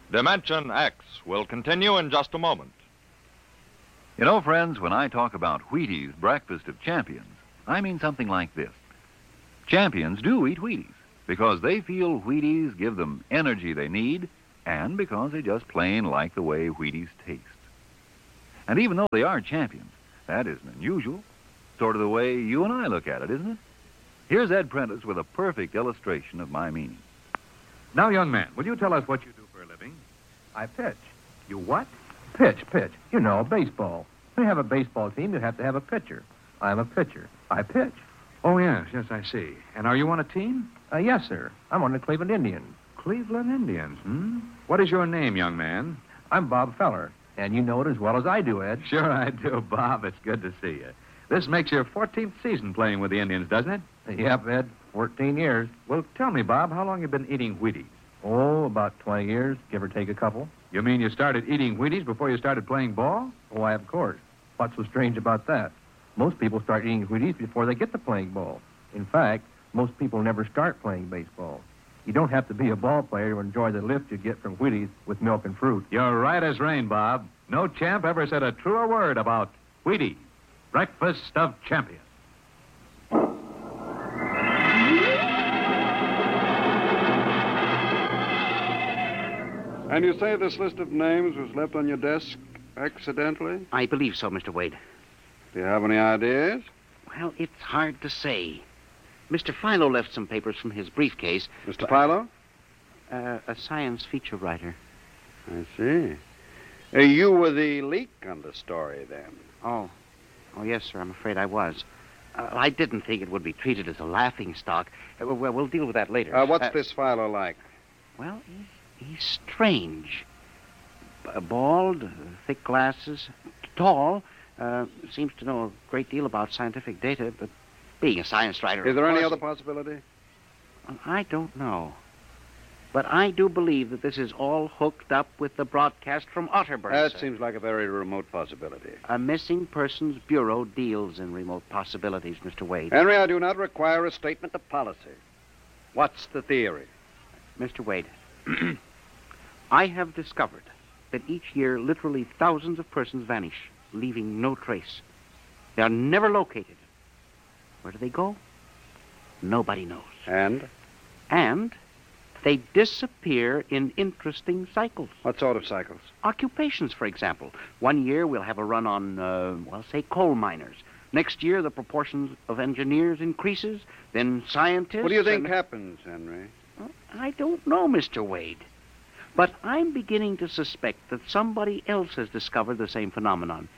Dimension X will continue in just a moment. You know, friends, when I talk about Wheaties Breakfast of Champions, I mean something like this. Champions do eat Wheaties because they feel Wheaties give them energy they need and because they just plain like the way Wheaties taste. And even though they are champions, that isn't unusual. Sort of the way you and I look at it, isn't it? Here's Ed Prentice with a perfect illustration of my meaning. Now, young man, will you tell us what you do for a living? I pitch. You what? Pitch. You know, baseball. When you have a baseball team, you have to have a pitcher. I'm a pitcher. I pitch. Oh, yes, I see. And are you on a team? Yes, sir. I'm on the Cleveland Indians. Cleveland Indians, hmm? What is your name, young man? I'm Bob Feller, and you know it as well as I do, Ed. Sure I do, Bob. It's good to see you. This makes your 14th season playing with the Indians, doesn't it? Yep, Ed. 14 years. Well, tell me, Bob, how long you been eating Wheaties? Oh, about 20 years, give or take a couple. You mean you started eating Wheaties before you started playing ball? Why, of course. What's so strange about that? Most people start eating Wheaties before they get to playing ball. In fact, most people never start playing baseball. You don't have to be a ball player to enjoy the lift you get from Wheaties with milk and fruit. You're right as rain, Bob. No champ ever said a truer word about Wheaties, breakfast of champions. And you say this list of names was left on your desk accidentally? I believe so, Mr. Wade. Do you have any ideas? Well, it's hard to say. Mr. Philo left some papers from his briefcase. Mr. Philo? A science feature writer. I see. You were the leak on the story, then? Oh, yes, sir. I'm afraid I was. I didn't think it would be treated as a laughingstock. Well, we'll deal with that later. What's this Philo like? Well, he's strange. Bald, thick glasses, tall, seems to know a great deal about scientific data, but being a science writer... Is there any other possibility? I don't know. But I do believe that this is all hooked up with the broadcast from Otterburn. That seems like a very remote possibility. A missing persons bureau deals in remote possibilities, Mr. Wade. Henry, I do not require a statement of policy. What's the theory? Mr. Wade, I have discovered that each year literally thousands of persons vanish, leaving no trace. They are never located. Where do they go? Nobody knows. And they disappear in interesting cycles. What sort of cycles? Occupations, for example. One year we'll have a run on, say, coal miners. Next year the proportions of engineers increases, then scientists... What do you think happens, Henry? Well, I don't know, Mr. Wade. But I'm beginning to suspect that somebody else has discovered the same phenomenon.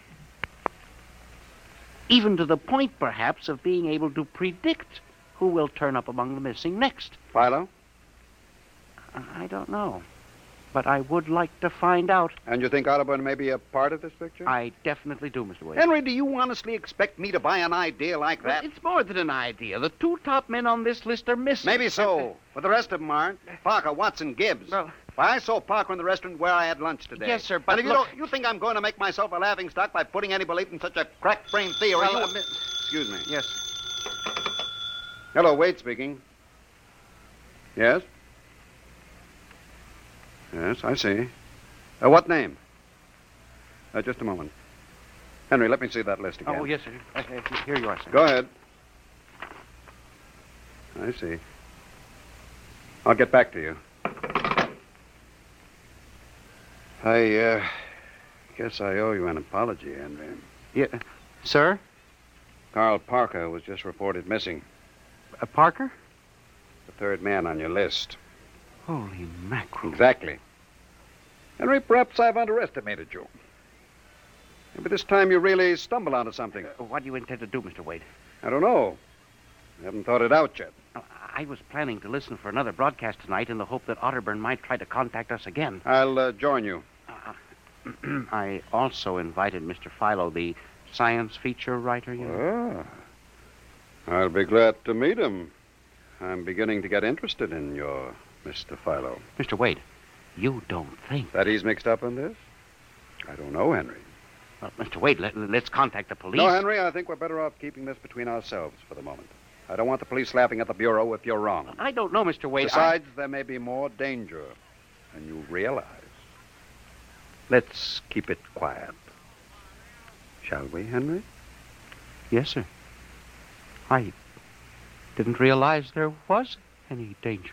Even to the point, perhaps, of being able to predict who will turn up among the missing next. Philo? I don't know. But I would like to find out. And you think Otterburn may be a part of this picture? I definitely do, Mr. Wade. Henry, do you honestly expect me to buy an idea like that? Well, it's more than an idea. The two top men on this list are missing. Maybe so, but the rest of them aren't. Parker, Watson, Gibbs. Well, Why, I saw Parker in the restaurant where I had lunch today. Yes, sir, but and if look... you think I'm going to make myself a laughingstock by putting any belief in such a crack-brained theory? Well, Excuse me. Yes. Hello, Wade speaking. Yes? Yes, I see. What name? Just a moment. Henry, let me see that list again. Oh, yes, sir. Here you are, sir. Go ahead. I see. I'll get back to you. I guess I owe you an apology, Henry. Yeah. Sir? Carl Parker was just reported missing. Parker? The third man on your list. Holy mackerel. Exactly. Henry, perhaps I've underestimated you. Maybe this time you really stumble onto something. What do you intend to do, Mr. Wade? I don't know. I haven't thought it out yet. I was planning to listen for another broadcast tonight in the hope that Otterburn might try to contact us again. I'll join you. I also invited Mr. Philo, the science feature writer. I'll be glad to meet him. I'm beginning to get interested in your Mr. Philo. Mr. Wade, you don't think... That he's mixed up in this? I don't know, Henry. Well, Mr. Wade, let's contact the police. No, Henry, I think we're better off keeping this between ourselves for the moment. I don't want the police laughing at the Bureau if you're wrong. I don't know, Mr. Wade. Besides, there may be more danger than you realize. Let's keep it quiet. Shall we, Henry? Yes, sir. I didn't realize there was any danger.